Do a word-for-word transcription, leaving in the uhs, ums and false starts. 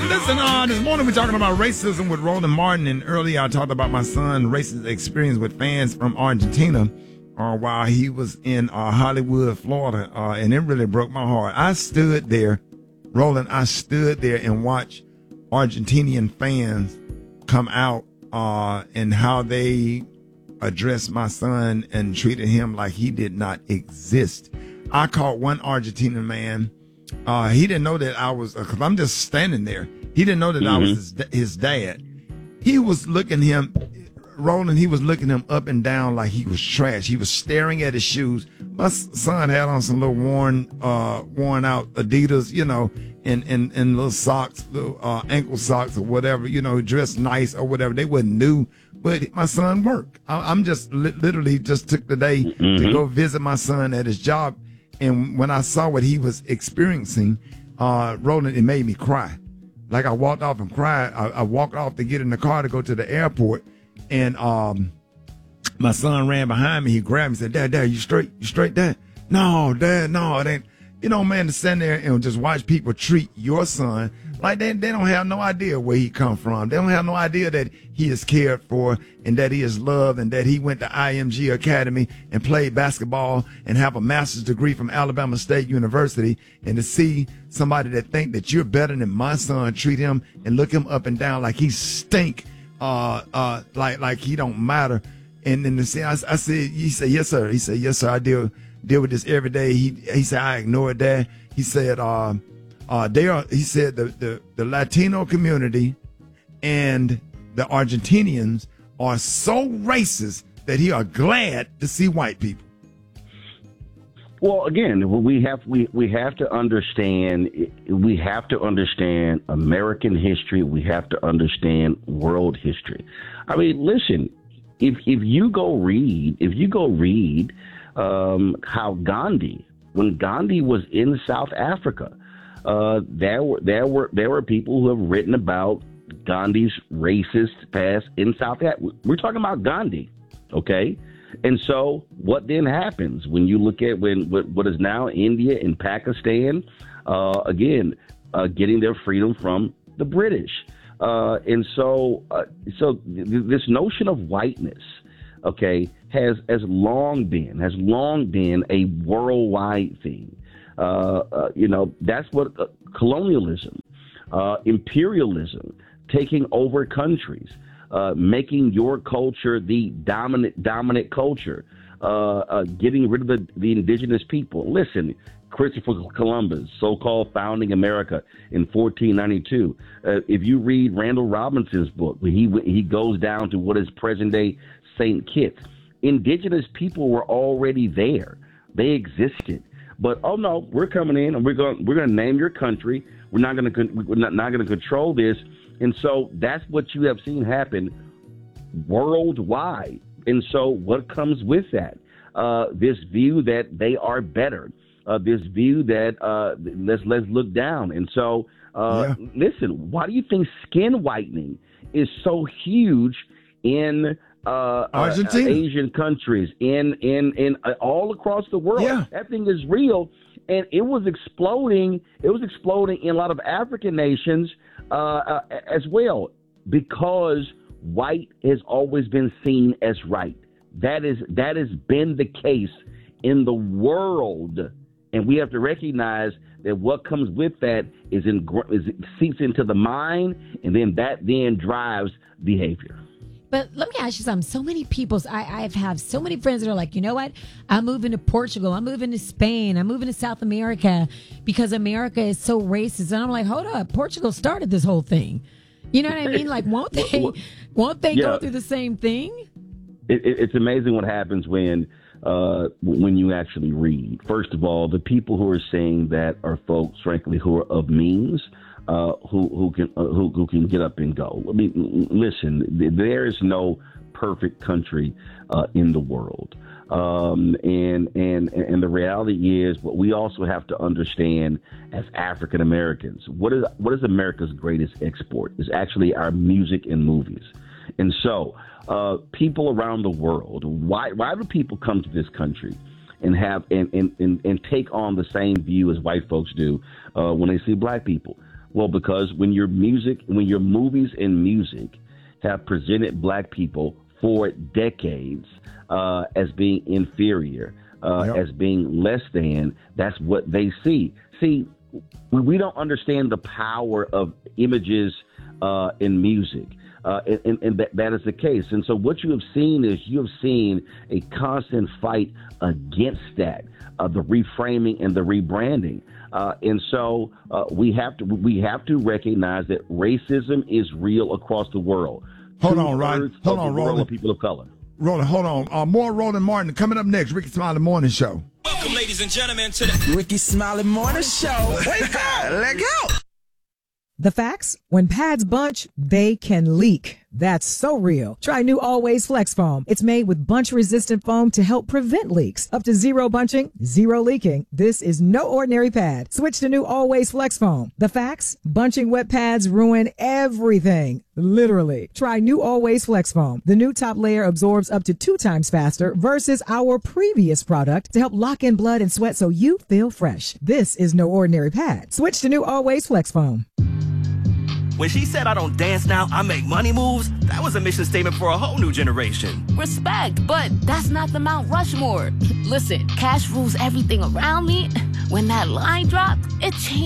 listen, uh, this morning we're talking about racism with Roland Martin, and earlier I talked about my son's racist experience with fans from Argentina uh, while he was in uh, Hollywood, Florida, uh, and it really broke my heart. I stood there, Roland, I stood there and watched Argentinian fans come out uh, and how they addressed my son and treated him like he did not exist. I caught one Argentinian man. Uh, he didn't know that I was, because I'm just standing there. He didn't know that mm-hmm. I was his, his dad. He was looking him, Roland, he was looking him up and down like he was trash. He was staring at his shoes. My son had on some little worn, uh, worn out Adidas, you know, and, and, and little socks, little, uh, ankle socks or whatever, you know, dressed nice or whatever. They wasn't new, but my son worked. I, I'm just li- literally just took the day mm-hmm. to go visit my son at his job. And when I saw what he was experiencing, uh, Roland, it made me cry. Like I walked off and cried. I, I walked off to get in the car to go to the airport. And um, my son ran behind me. He grabbed me and said, Dad, Dad, you straight? You straight, Dad? No, Dad, no, it ain't. You know, man, to stand there and just watch people treat your son like they, they don't have no idea where he come from. They don't have no idea that he is cared for and that he is loved and that he went to I M G Academy and played basketball and have a master's degree from Alabama State University. And to see somebody that think that you're better than my son, treat him and look him up and down like he stink, uh, uh, like like he don't matter. And then to see, I, I said, he said, yes, sir. He said, yes, sir, I deal deal with this every day. He he said, I ignored that. He said, uh, uh, they are, he said the, the, the Latino community and the Argentinians are so racist that he are glad to see white people. Well, again, we have we, we have to understand we have to understand American history. We have to understand world history. I mean, listen, if if you go read if you go read um, how Gandhi, when Gandhi was in South Africa, uh, there were there were there were people who have written about Gandhi's racist past in South Africa. We're talking about Gandhi, okay? And so what then happens when you look at when what is now India and Pakistan, uh, again, uh, getting their freedom from the British. Uh, and so uh, so th- this notion of whiteness, okay, has has long been, has long been a worldwide thing. Uh, uh, you know, that's what uh, colonialism, uh, imperialism, taking over countries, uh, making your culture the dominant dominant culture, uh, uh, getting rid of the, the indigenous people. Listen, Christopher Columbus, so-called founding America in fourteen ninety-two. Uh, if you read Randall Robinson's book, where he he goes down to what is present-day Saint Kitts, indigenous people were already there. They existed. But oh no, we're coming in and we're going we're going to name your country. We're not going to we're not, not going to control this. And so that's what you have seen happen worldwide. And so what comes with that? Uh, this view that they are better. Uh, this view that uh, let's let's look down. And so uh, yeah. Listen, why do you think skin whitening is so huge in Uh, Argentina, uh, Asian countries, in in in uh, all across the world? Yeah. That thing is real, and it was exploding. It was exploding in a lot of African nations uh, uh, as well, because white has always been seen as right. That is that has been the case in the world, and we have to recognize that what comes with that is in is it seeps into the mind, and then that then drives behavior. But let me ask you something. So many people, I, I have so many friends that are like, you know what? I'm moving to Portugal. I'm moving to Spain. I'm moving to South America because America is so racist. And I'm like, hold up. Portugal started this whole thing. You know what I mean? Like, won't they, won't they yeah. go through the same thing? It, it, it's amazing what happens when uh, when you actually read. First of all, the people who are saying that are folks, frankly, who are of means. Uh, who who can uh, who who can get up and go. I mean, listen, there is no perfect country uh, in the world, um, and and and the reality is, what we also have to understand as African Americans, what is what is America's greatest export is actually our music and movies, and so uh, people around the world, why why do people come to this country and have and and, and, and take on the same view as white folks do uh, when they see black people? Well, because when your music, when your movies and music have presented black people for decades uh, as being inferior, uh, yep. as being less than, that's what they see. See, we don't understand the power of images uh, in music. Uh, and and that, that is the case. And so what you have seen is you have seen a constant fight against that, uh, the reframing and the rebranding. Uh, and so uh, we have to we have to recognize that racism is real across the world. Hold on, Rod. Hold on, Roland. People of color. Roland, hold on. Uh, more Roland Martin coming up next. Rickey Smiley Morning Show. Welcome, ladies and gentlemen, to the Rickey Smiley Morning Show. Wake up, let go. The facts: when pads bunch, they can leak. That's so real. Try new Always Flex Foam. It's made with bunch-resistant foam to help prevent leaks. Up to zero bunching, zero leaking. This is no ordinary pad. Switch to new Always Flex Foam. The facts: bunching wet pads ruin everything. Literally. Try new Always Flex Foam. The new top layer absorbs up to two times faster versus our previous product to help lock in blood and sweat so you feel fresh. This is no ordinary pad. Switch to new Always Flex Foam. When she said I don't dance now, I make money moves, that was a mission statement for a whole new generation. Respect, but that's not the Mount Rushmore. Listen, cash rules everything around me. When that line dropped, it changed.